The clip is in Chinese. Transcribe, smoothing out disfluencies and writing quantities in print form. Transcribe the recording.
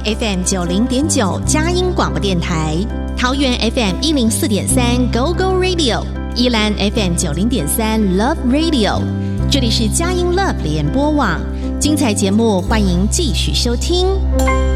FM 90.9佳音广播电台，桃园 FM 104.3 Go Go Radio， 宜兰 FM 90.3 Love Radio。这里是佳音 Love 联播网，精彩节目欢迎继续收听。